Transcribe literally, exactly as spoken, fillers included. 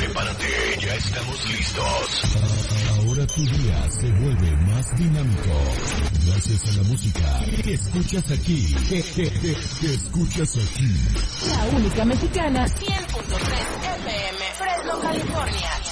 Prepárate, ya estamos listos. Ahora tu día se vuelve más dinámico. Gracias a la música que escuchas aquí. Que, que, que, que escuchas aquí. La única mexicana, cien punto tres F M, Fresno, California.